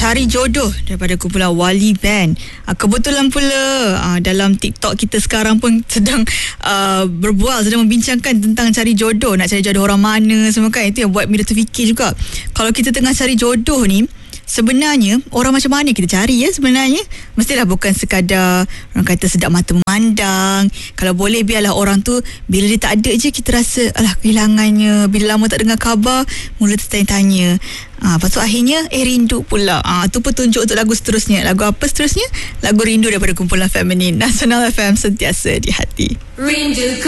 Cari Jodoh daripada kumpulan Wali Band. Kebetulan pula dalam TikTok kita sekarang pun sedang berbual, sedang membincangkan tentang cari jodoh. Nak cari jodoh orang mana semua kan. Itu yang buat Mira terfikir juga, kalau kita tengah cari jodoh ni, sebenarnya orang macam mana kita cari ya sebenarnya? Mestilah bukan sekadar orang kata sedap mata memandang. Kalau boleh biarlah orang tu bila dia tak ada je kita rasa alah kehilangannya. Bila lama tak dengar khabar, mula tertanya-tanya. Lepas tu akhirnya rindu pula. Tu petunjuk untuk lagu seterusnya. Lagu apa seterusnya? Lagu Rindu daripada kumpulan Feminin. Nasional FM, sentiasa di hati. Rindu.